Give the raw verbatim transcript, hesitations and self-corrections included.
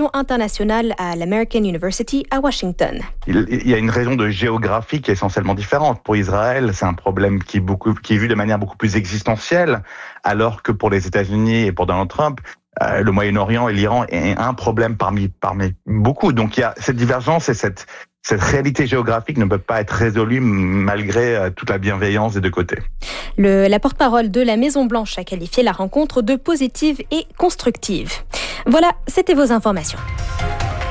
relations internationales à l'American University à Washington. Il y a une raison de géographie qui est essentiellement différente. Pour Israël, c'est un problème qui est, beaucoup, qui est vu de manière beaucoup plus existentielle, alors que pour les États-Unis et pour Donald Trump, euh, le Moyen-Orient et l'Iran est un problème parmi, parmi beaucoup. Donc il y a cette divergence et cette, cette réalité géographique ne peut pas être résolue malgré euh, toute la bienveillance des deux côtés. Le, la porte-parole de la Maison-Blanche a qualifié la rencontre de positive et constructive. Voilà, c'était vos informations.